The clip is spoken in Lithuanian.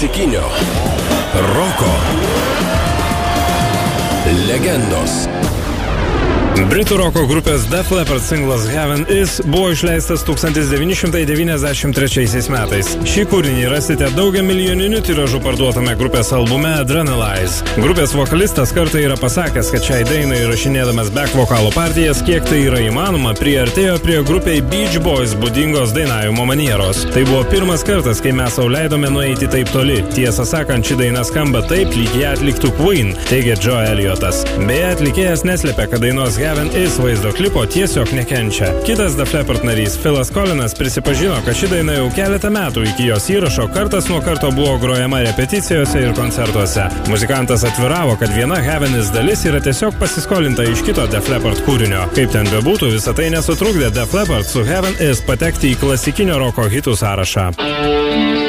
klasikinio roko legendos. Britų roko grupės Def Leppard singlas Heaven Is buvo išleistas 1993 metais. Šį kūrinį rasite daugiamilijoniniu tiražu parduotame grupės albume Adrenalize. Grupės vokalistas kartą yra pasakęs, kad šiai dainai įrašinėdamas back vokalo partijas, kiek tai yra įmanoma, priartėjo prie grupiai Beach Boys būdingos dainavimo manieros. Tai buvo pirmas kartas, kai mes sau leidome nueiti taip toli. Tiesą sakant, ši daina skamba taip, lyg ją atliktų Queen, teigia Joe Elliotas. Beje, atlikėjas neslėpė, kad dainos Heaven Is vaizdo klipo tiesiog nekenčia. Kitas Def Leppard narys Philas Collinas prisipažino, kad ši daina jau keletą metų iki jos įrašo kartas nuo karto buvo grojama repeticijose ir koncertuose. Muzikantas atviravo, kad viena Heaven Is dalis yra tiesiog pasiskolinta iš kito Def Leppard kūrinio. Kaip ten bebūtų, visą tai nesutrukdė Def Leppard su Heaven Is patekti į klasikinio roko hitų sąrašą.